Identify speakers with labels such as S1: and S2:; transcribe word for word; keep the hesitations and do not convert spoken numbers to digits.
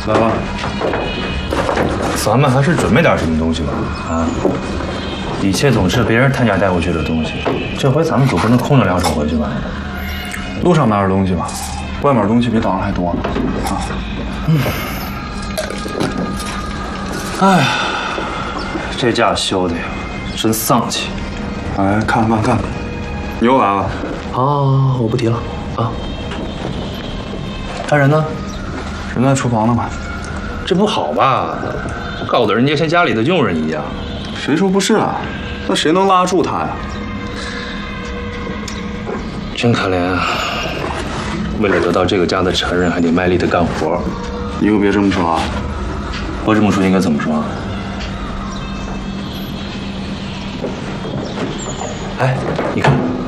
S1: 老王，咱们还是准备点什么东西吧。啊，以前总是别人他家带回去的东西，这回咱们总不能空着两手回去吧？
S2: 路上拿点东西吧，外面东西比岛上还多呢。啊，嗯。
S1: 哎呀，这架修的呀，真丧气。
S2: 哎，看看看，你又来了。
S1: 啊，我不提了啊。他人呢？
S2: 人在厨房呢吧？
S1: 这不好吧？搞得人家像家里的佣人一样。
S2: 谁说不是啊？那谁能拉住他呀？
S1: 真可怜啊！为了得到这个家的承认，还得卖力的干活。
S2: 你可别这么说啊！
S1: 我这么说应该怎么说？哎，你看。